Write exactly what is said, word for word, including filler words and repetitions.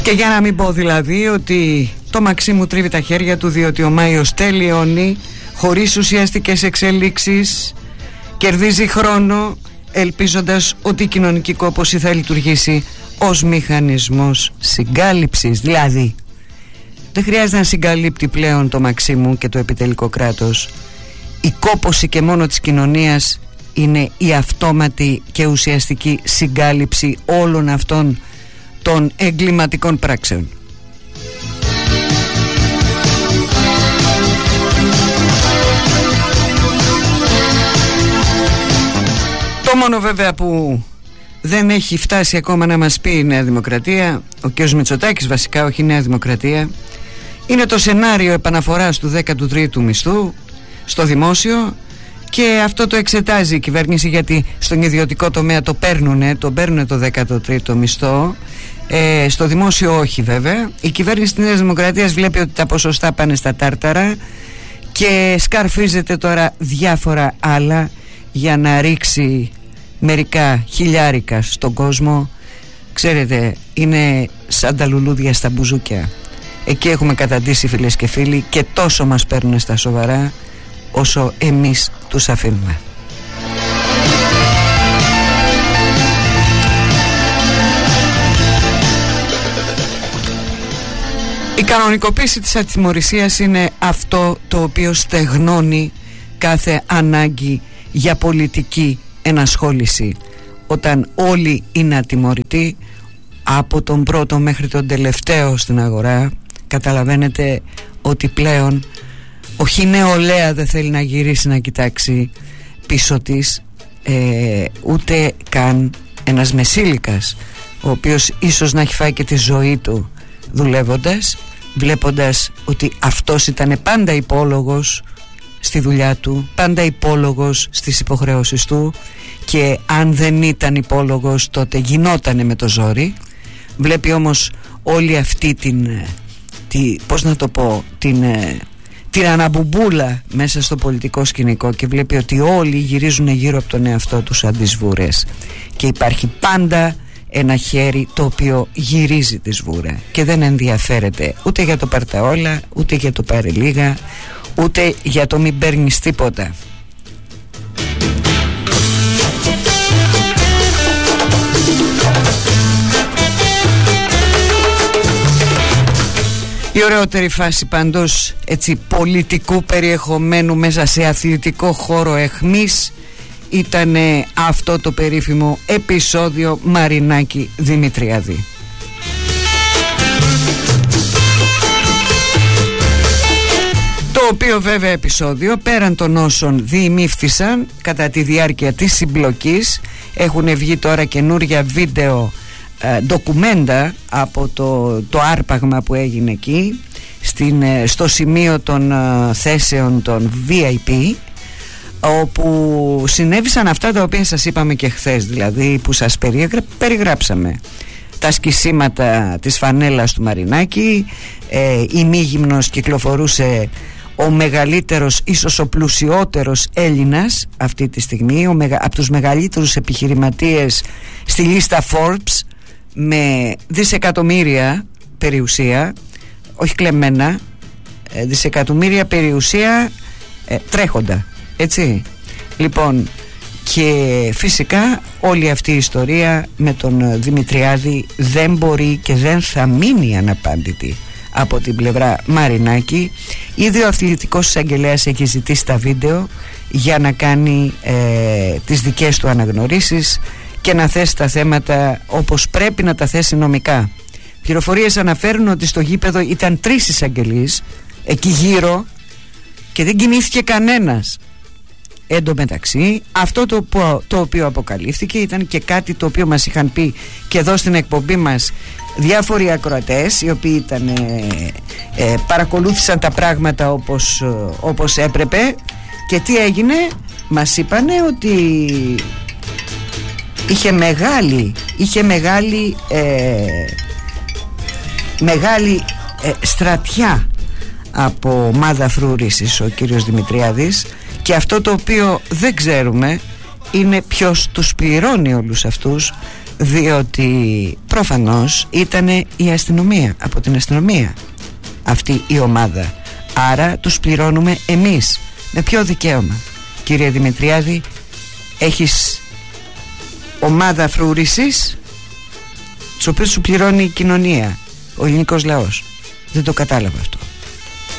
Και για να μην πω δηλαδή ότι το Μαξίμου τρίβει τα χέρια του, διότι ο Μάιος τελειώνει χωρίς ουσιαστικές εξελίξεις, κερδίζει χρόνο ελπίζοντας ότι η κοινωνική κόπωση θα λειτουργήσει ως μηχανισμός συγκάλυψης. Δηλαδή δεν χρειάζεται να συγκαλύπτει πλέον το Μαξίμου και το επιτελικό κράτος. Η κόπωση και μόνο της κοινωνίας είναι η αυτόματη και ουσιαστική συγκάλυψη όλων αυτών των εγκληματικών πράξεων. Το μόνο βέβαια που δεν έχει φτάσει ακόμα να μας πει η Νέα Δημοκρατία, ο κ. Μητσοτάκης βασικά, όχι η Νέα Δημοκρατία, είναι το σενάριο επαναφοράς του δέκατου τρίτου μισθού στο δημόσιο, και αυτό το εξετάζει η κυβέρνηση, γιατί στον ιδιωτικό τομέα το παίρνουνε, το παίρνουνε το δέκατο τρίτο μισθό, ε, στο δημόσιο όχι βέβαια. Η κυβέρνηση της Νέας Δημοκρατίας βλέπει ότι τα ποσοστά πάνε στα τάρταρα και σκαρφίζεται τώρα διάφορα άλλα για να ρίξει μερικά χιλιάρικα στον κόσμο. Ξέρετε, είναι σαν τα λουλούδια στα μπουζούκια. Εκεί έχουμε καταντήσει, φίλες και φίλοι, και τόσο μας παίρνουν στα σοβαρά όσο εμείς τους αφήνουμε. Η κανονικοποίηση της ατιμωρησίας είναι αυτό το οποίο στεγνώνει κάθε ανάγκη για πολιτική ενασχόληση. Όταν όλοι είναι ατιμωρητοί, από τον πρώτο μέχρι τον τελευταίο στην αγορά, καταλαβαίνετε ότι πλέον όχι νεολαία δεν θέλει να γυρίσει να κοιτάξει πίσω της, ε, ούτε καν ένας μεσήλικας, ο οποίος ίσως να έχει φάει και τη ζωή του δουλεύοντας, βλέποντας ότι αυτός ήταν πάντα υπόλογος στη δουλειά του, πάντα υπόλογος στις υποχρεώσεις του, και αν δεν ήταν υπόλογος τότε γινότανε με το ζόρι. Βλέπει όμως όλη αυτή την, τη, πώς να το πω, την, την αναμπουμπούλα μέσα στο πολιτικό σκηνικό, και βλέπει ότι όλοι γυρίζουν γύρω από τον εαυτό τους σαν τις βούρες, και υπάρχει πάντα ένα χέρι το οποίο γυρίζει τη σβούρα και δεν ενδιαφέρεται ούτε για το πάρτα όλα, ούτε για το πάρε λίγα, ούτε για το μην παίρνεις τίποτα. Η ωραιότερη φάση πάντως έτσι πολιτικού περιεχομένου μέσα σε αθλητικό χώρο αιχμής ήταν αυτό το περίφημο επεισόδιο Μαρινάκη Δημητριάδη. Το οποίο βέβαια επεισόδιο, πέραν των όσων διημήφθησαν κατά τη διάρκεια της συμπλοκής, έχουν βγει τώρα καινούρια βίντεο ε, ντοκουμέντα από το, το άρπαγμα που έγινε εκεί στην, στο σημείο των ε, θέσεων των βι άι πι, όπου συνέβησαν αυτά τα οποία σας είπαμε και χθες, δηλαδή που σας περιγρα... περιγράψαμε. Τα σκισίματα της φανέλας του Μαρινάκη, ε, ημίγυμνος κυκλοφορούσε ο μεγαλύτερος, ίσως ο πλουσιότερος Έλληνας αυτή τη στιγμή, ο μεγα... από τους μεγαλύτερους επιχειρηματίες στη λίστα Forbes, με δισεκατομμύρια περιουσία, όχι κλεμμένα, ε, δισεκατομμύρια περιουσία ε, τρέχοντα. Έτσι, λοιπόν, και φυσικά όλη αυτή η ιστορία με τον Δημητριάδη δεν μπορεί και δεν θα μείνει αναπάντητη από την πλευρά Μαρινάκη. Ήδη ο αθλητικός εισαγγελέας έχει ζητήσει τα βίντεο για να κάνει ε, τις δικές του αναγνωρίσεις και να θέσει τα θέματα όπως πρέπει να τα θέσει νομικά. Πληροφορίες αναφέρουν ότι στο γήπεδο ήταν τρεις εισαγγελείς εκεί γύρω και δεν κινήθηκε κανένας. Εν τω μεταξύ, αυτό το, το οποίο αποκαλύφθηκε ήταν και κάτι το οποίο μας είχαν πει και εδώ στην εκπομπή μας διάφοροι ακροατές, οι οποίοι ήταν, ε, ε, παρακολούθησαν τα πράγματα όπως, όπως έπρεπε. Και τι έγινε? Μας είπανε ότι είχε μεγάλη, είχε μεγάλη, ε, μεγάλη ε, στρατιά από ομάδα φρούρησης ο κύριος Δημητριάδης, και αυτό το οποίο δεν ξέρουμε είναι ποιος τους πληρώνει όλους αυτούς, διότι προφανώς ήταν η αστυνομία, από την αστυνομία αυτή η ομάδα. Άρα τους πληρώνουμε εμείς. Με ποιο δικαίωμα? Κύριε Δημητριάδη, έχεις ομάδα φρούρησης, τους οποίους σου πληρώνει η κοινωνία, ο ελληνικός λαός. Δεν το κατάλαβα αυτό.